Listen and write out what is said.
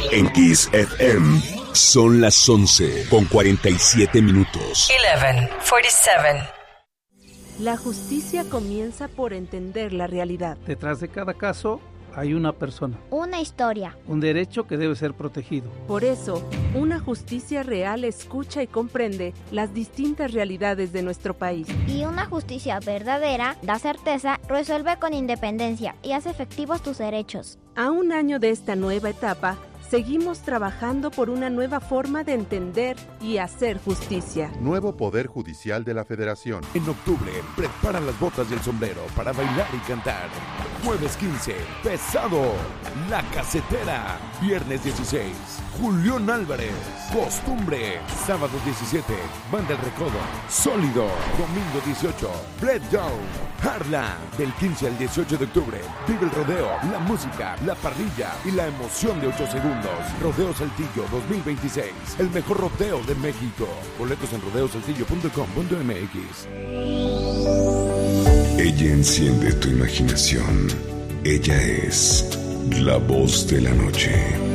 En Kiss FM son las 11:47. 11:47. La justicia comienza por entender la realidad. Detrás de cada caso hay una persona, una historia, un derecho que debe ser protegido. Por eso, una justicia real escucha y comprende las distintas realidades de nuestro país. Y una justicia verdadera da certeza, resuelve con independencia y hace efectivos tus derechos. A un año de esta nueva etapa, seguimos trabajando por una nueva forma de entender y hacer justicia. Nuevo Poder Judicial de la Federación. En octubre, prepara las botas y el sombrero para bailar y cantar. Jueves 15, Pesado, La Casetera. Viernes 16, Julián Álvarez, Costumbre. Sábado 17, Banda El Recodo, Sólido. Domingo 18, Breakdown, Harla. Del 15 al 18 de octubre, vive el rodeo, la música, la parrilla y la emoción de 8 segundos. Rodeo Saltillo 2026, el mejor rodeo de México. Boletos en rodeosaltillo.com.mx. Ella enciende tu imaginación. Ella es la voz de la noche.